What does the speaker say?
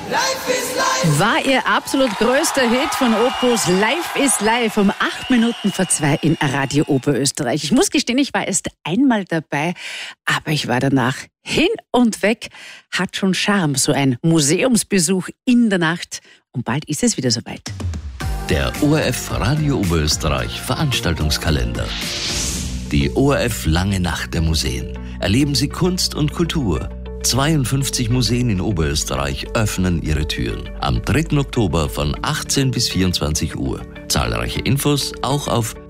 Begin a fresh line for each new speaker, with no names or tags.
War ihr absolut größter Hit von Opus. Life is Life um 2:08 in Radio Oberösterreich. Ich muss gestehen, ich war erst einmal dabei, aber ich war danach hin und weg. Hat schon Charme, so ein Museumsbesuch in der Nacht. Und bald ist es wieder soweit.
Der ORF Radio Oberösterreich Veranstaltungskalender. Die ORF Lange Nacht der Museen. Erleben Sie Kunst und Kultur. 52 Museen in Oberösterreich öffnen ihre Türen. Am 3. Oktober von 18 bis 24 Uhr. Zahlreiche Infos auch auf